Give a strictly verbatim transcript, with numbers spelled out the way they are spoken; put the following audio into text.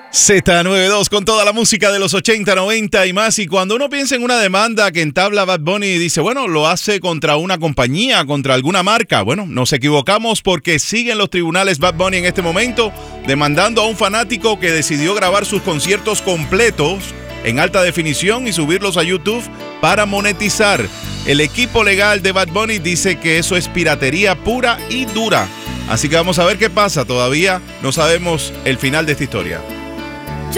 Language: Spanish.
Z noventa y dos con toda la música de los ochenta, noventa y más. Y cuando uno piensa en una demanda que entabla Bad Bunny y dice, bueno, lo hace contra una compañía, contra alguna marca. Bueno, nos equivocamos porque siguen los tribunales Bad Bunny en este momento demandando a un fanático que decidió grabar sus conciertos completos en alta definición y subirlos a YouTube para monetizar. El equipo legal de Bad Bunny dice que eso es piratería pura y dura. Así que vamos a ver qué pasa. Todavía no sabemos el final de esta historia.